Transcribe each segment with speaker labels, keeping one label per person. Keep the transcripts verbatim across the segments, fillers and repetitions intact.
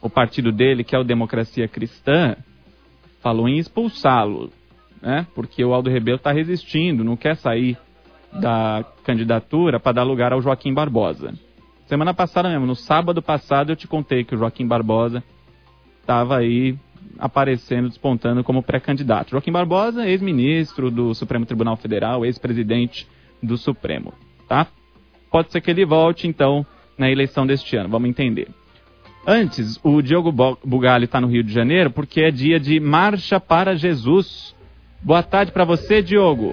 Speaker 1: o partido dele, que é o Democracia Cristã, falou em expulsá-lo, né? Porque o Aldo Rebelo está resistindo, não quer sair da candidatura para dar lugar ao Joaquim Barbosa. Semana passada mesmo, no sábado passado, eu te contei que o Joaquim Barbosa estava aí aparecendo, despontando como pré-candidato. Joaquim Barbosa, ex-ministro do Supremo Tribunal Federal, ex-presidente do Supremo, tá? Pode ser que ele volte, então, na eleição deste ano, vamos entender. Antes, o Diogo Bugalho está no Rio de Janeiro porque é dia de Marcha para Jesus. Boa tarde para você, Diogo.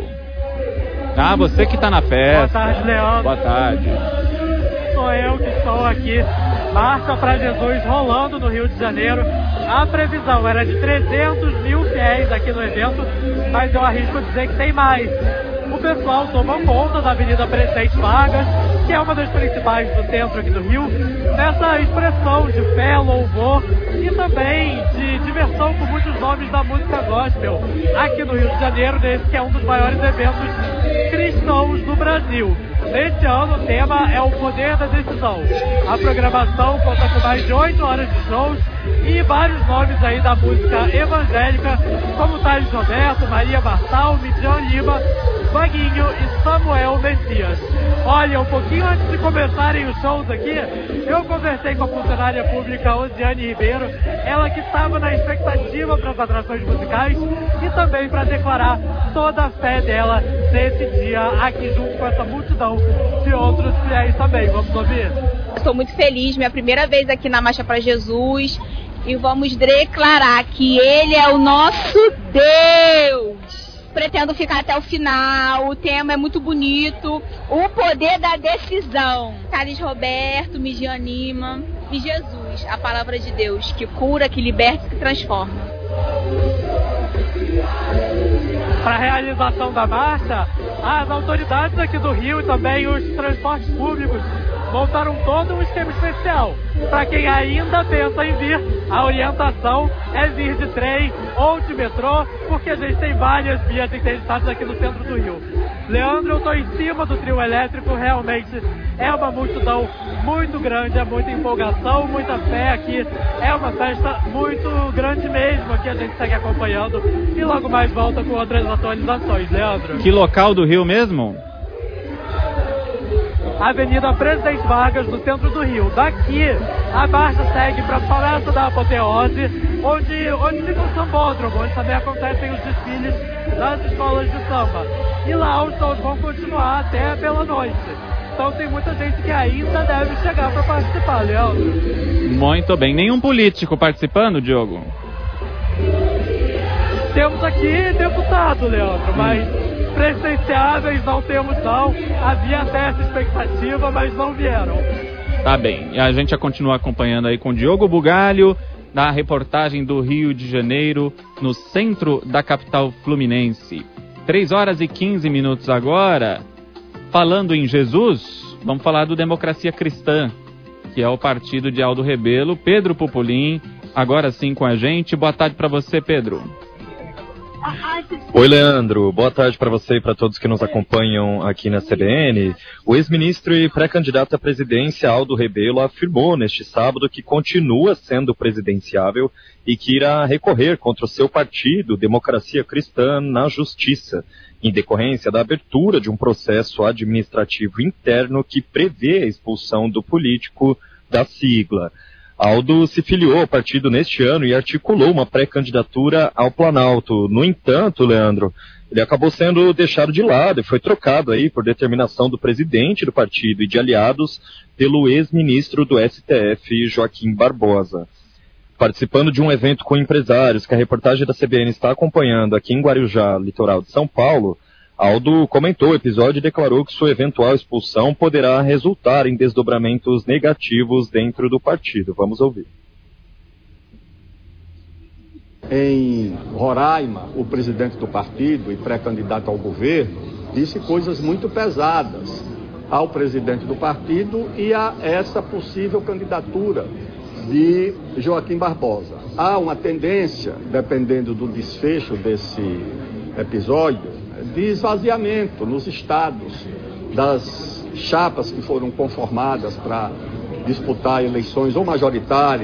Speaker 1: Ah, você que está na festa.
Speaker 2: Boa tarde, Leandro.
Speaker 1: Boa tarde.
Speaker 2: Sou eu que estou aqui. Marcha para Jesus rolando no Rio de Janeiro. A previsão era de trezentos mil fiéis aqui no evento, mas eu arrisco dizer que tem mais. O pessoal toma conta da Avenida Presidente Vargas, que é uma das principais do centro aqui do Rio, nessa expressão de fé, louvor e também de diversão com muitos nomes da música gospel aqui no Rio de Janeiro, nesse que é um dos maiores eventos cristãos do Brasil. Neste ano o tema é o poder da decisão. A programação conta com mais de oito horas de shows e vários nomes aí da música evangélica, como Thales Roberto, Maria Bartal, Midian Lima, Vaguinho e Samuel Messias. Olha, um pouquinho antes de começarem os shows aqui, eu conversei com a funcionária pública Osiane Ribeiro, ela que estava na expectativa para as atrações musicais e também para declarar toda a fé dela nesse dia aqui junto com essa multidão de outros fiéis também. Vamos ouvir?
Speaker 3: Estou muito feliz, minha primeira vez aqui na Marcha para Jesus, e vamos declarar que Ele é o nosso Deus. Pretendo ficar até o final, o tema é muito bonito, o poder da decisão. Thales Roberto, Midian Lima e Jesus, a palavra de Deus, que cura, que liberta e que transforma.
Speaker 2: Para a realização da marcha, as autoridades aqui do Rio e também os transportes públicos montaram todo um esquema especial. Para quem ainda pensa em vir, a orientação é vir de trem ou de metrô, porque a gente tem várias vias interestadas aqui no centro do Rio. Leandro, eu estou em cima do trio elétrico, realmente é uma multidão muito grande, é muita empolgação, muita fé aqui. É uma festa muito grande mesmo, que a gente segue acompanhando e logo mais volta com outras atualizações. Leandro.
Speaker 1: Que local do Rio mesmo?
Speaker 2: Avenida Presidente Vargas, no centro do Rio. Daqui, a marcha segue para a Palestra da Apoteose, onde, onde fica o sambódromo, onde também acontecem os desfiles das escolas de samba. E lá os shows vão continuar até pela noite. Então tem muita gente que ainda deve chegar para participar, Leandro.
Speaker 1: Muito bem. Nenhum político participando, Diogo?
Speaker 2: Temos aqui deputado, Leandro, mas presidenciáveis não temos não. Havia até essa expectativa, mas não vieram.
Speaker 1: Tá bem. E a gente já continua acompanhando aí com o Diogo Bugalho, na reportagem do Rio de Janeiro, no centro da capital fluminense. três horas e quinze minutos agora. Falando em Jesus, vamos falar do Democracia Cristã, que é o partido de Aldo Rebelo. Pedro Pupolin, agora sim com a gente. Boa tarde para você, Pedro.
Speaker 4: Oi, Leandro. Boa tarde para você e para todos que nos acompanham aqui na C B N. O ex-ministro e pré-candidato à presidência Aldo Rebelo afirmou neste sábado que continua sendo presidenciável e que irá recorrer contra o seu partido, Democracia Cristã, na Justiça, em decorrência da abertura de um processo administrativo interno que prevê a expulsão do político da sigla. Aldo se filiou ao partido neste ano e articulou uma pré-candidatura ao Planalto. No entanto, Leandro, ele acabou sendo deixado de lado e foi trocado aí por determinação do presidente do partido e de aliados pelo ex-ministro do S T F, Joaquim Barbosa. Participando de um evento com empresários que a reportagem da C B N está acompanhando aqui em Guarujá, litoral de São Paulo, Aldo comentou o episódio e declarou que sua eventual expulsão poderá resultar em desdobramentos negativos dentro do partido. Vamos ouvir.
Speaker 5: Em Roraima, o presidente do partido e pré-candidato ao governo disse coisas muito pesadas ao presidente do partido e a essa possível candidatura de Joaquim Barbosa. Há uma tendência, dependendo do desfecho desse episódio, de esvaziamento nos estados das chapas que foram conformadas para disputar eleições ou majoritárias